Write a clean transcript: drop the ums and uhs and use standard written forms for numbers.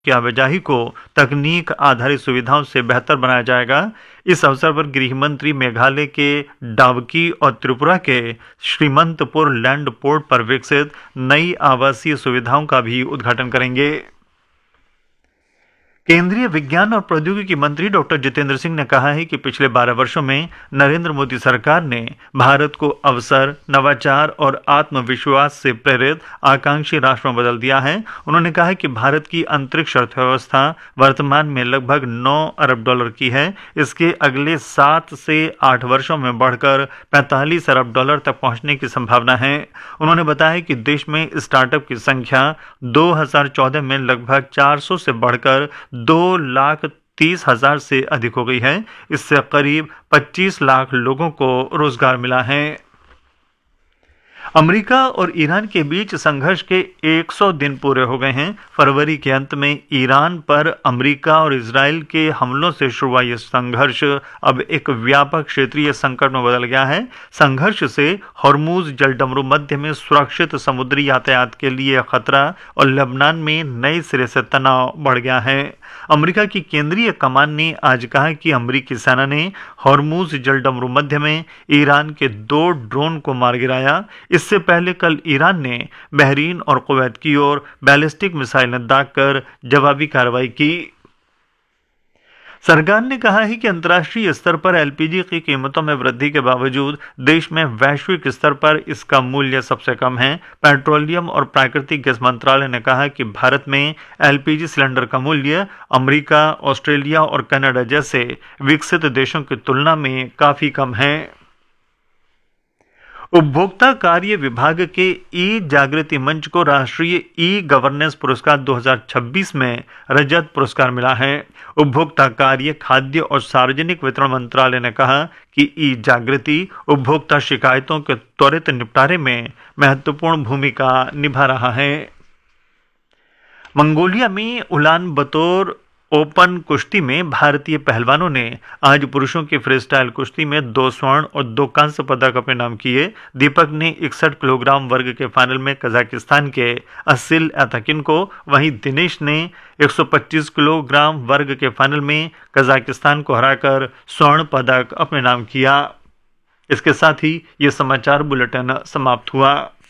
की आवाजाही को तकनीक आधारित सुविधाओं से बेहतर बनाया जाएगा। इस अवसर पर गृह मंत्री मेघालय के डावकी और त्रिपुरा के श्रीमंतपुर लैंड पोर्ट पर विकसित नई आवासीय सुविधाओं का भी उद्घाटन करेंगे। केंद्रीय विज्ञान और प्रौद्योगिकी मंत्री डॉक्टर जितेंद्र सिंह ने कहा है कि पिछले 12 वर्षों में नरेंद्र मोदी सरकार ने भारत को अवसर, नवाचार और आत्मविश्वास से प्रेरित आकांक्षी राष्ट्र में बदल दिया है। उन्होंने कहा कि भारत की अंतरिक्ष अर्थव्यवस्था वर्तमान में लगभग 9 अरब डॉलर की है। इसके अगले 7 से 8 वर्षों में बढ़कर 45 अरब डॉलर तक पहुंचने की संभावना है। उन्होंने बताया कि देश में स्टार्टअप की संख्या 2014 में लगभग 400 से बढ़कर 2,30,000 से अधिक हो गई है। इससे करीब 25 लाख लोगों को रोजगार मिला है। अमेरिका और ईरान के बीच संघर्ष के 100 दिन पूरे हो गए हैं। फरवरी के अंत में ईरान पर अमेरिका और इजराइल के हमलों से शुरू हुआ यह संघर्ष अब एक व्यापक क्षेत्रीय संकट में बदल गया है। संघर्ष से हॉर्मुज जलडमरू मध्य में सुरक्षित समुद्री यातायात के लिए खतरा और लेबनान में नए सिरे से तनाव बढ़ गया है। अमेरिका की केंद्रीय कमान ने आज कहा कि अमेरिकी सेना ने हॉर्मुज जलडमरू मध्य में ईरान के 2 ड्रोन को मार गिराया। इससे पहले कल ईरान ने बहरीन और कुवैत की ओर बैलिस्टिक मिसाइलें दागकर जवाबी कार्रवाई की। सरकार ने कहा है कि अंतर्राष्ट्रीय स्तर पर एलपीजी की कीमतों में वृद्धि के बावजूद देश में वैश्विक स्तर पर इसका मूल्य सबसे कम है। पेट्रोलियम और प्राकृतिक गैस मंत्रालय ने कहा कि भारत में एलपीजी सिलेंडर का मूल्य अमेरिका, ऑस्ट्रेलिया और कनाडा जैसे विकसित देशों की तुलना में काफी कम है। उपभोक्ता कार्य विभाग के ई जागृति मंच को राष्ट्रीय ई गवर्नेंस पुरस्कार 2026 में रजत पुरस्कार मिला है। उपभोक्ता कार्य, खाद्य और सार्वजनिक वितरण मंत्रालय ने कहा कि ई जागृति उपभोक्ता शिकायतों के त्वरित निपटारे में महत्वपूर्ण भूमिका निभा रहा है। मंगोलिया में उलान बतोर ओपन कुश्ती में भारतीय पहलवानों ने आज पुरुषों की फ्रीस्टाइल कुश्ती में 2 स्वर्ण और 2 कांस्य पदक अपने नाम किए। दीपक ने 61 किलोग्राम वर्ग के फाइनल में कजाकिस्तान के असिल अतकिन को, वहीं दिनेश ने 125 किलोग्राम वर्ग के फाइनल में कजाकिस्तान को हराकर स्वर्ण पदक अपने नाम किया। इसके साथ ही ये समाचार बुलेटिन समाप्त हुआ।